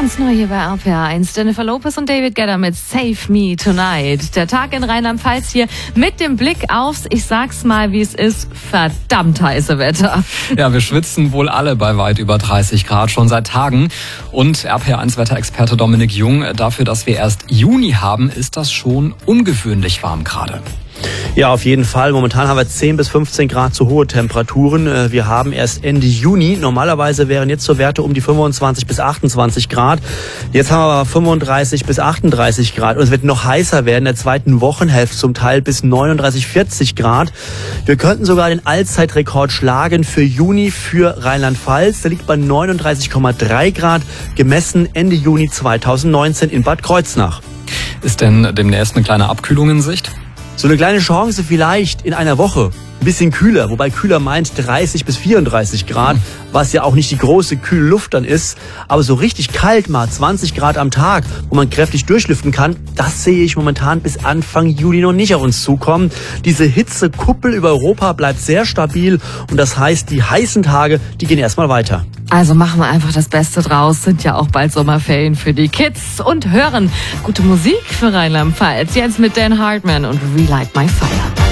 Ganz neu hier bei RPR1. Jennifer Lopez und David Guetta mit Save Me Tonight. Der Tag in Rheinland-Pfalz hier mit dem Blick aufs, ich sag's mal wie es ist, verdammt heiße Wetter. Ja, wir schwitzen wohl alle bei weit über 30 Grad schon seit Tagen. Und RPR1-Wetterexperte Dominik Jung, dafür, dass wir erst Juni haben, ist das schon ungewöhnlich warm gerade. Ja, auf jeden Fall. Momentan haben wir 10 bis 15 Grad zu hohe Temperaturen. Wir haben erst Ende Juni. Normalerweise wären jetzt so Werte um die 25 bis 28 Grad. Jetzt haben wir aber 35 bis 38 Grad. Und es wird noch heißer werden in der zweiten Wochenhälfte, zum Teil bis 39, 40 Grad. Wir könnten sogar den Allzeitrekord schlagen für Juni für Rheinland-Pfalz. Der liegt bei 39,3 Grad, gemessen Ende Juni 2019 in Bad Kreuznach. Ist denn demnächst eine kleine Abkühlung in Sicht? So eine kleine Chance vielleicht in einer Woche. Ein bisschen kühler, wobei kühler meint 30 bis 34 Grad, was ja auch nicht die große kühle Luft dann ist. Aber so richtig kalt mal 20 Grad am Tag, wo man kräftig durchlüften kann, das sehe ich momentan bis Anfang Juli noch nicht auf uns zukommen. Diese Hitzekuppel über Europa bleibt sehr stabil und das heißt, die heißen Tage, die gehen erstmal weiter. Also machen wir einfach das Beste draus. Sind ja auch bald Sommerferien für die Kids und hören gute Musik für Rheinland-Pfalz. Jetzt mit Dan Hartman und Relight My Fire.